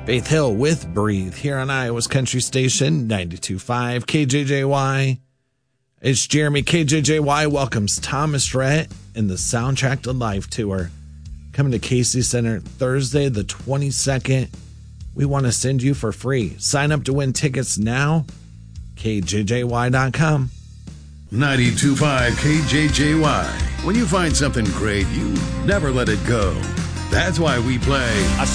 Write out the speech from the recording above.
Faith Hill with Breathe here on Iowa's Country Station 92.5 KJJY. It's Jeremy. KJJY welcomes Thomas Rhett in the Soundtrack to Life tour coming to Casey Center Thursday the 22nd. We want to send you for free. Sign up to win tickets now. KJJY.com. 92.5 KJJY. When you find something great, you never let it go. That's why we play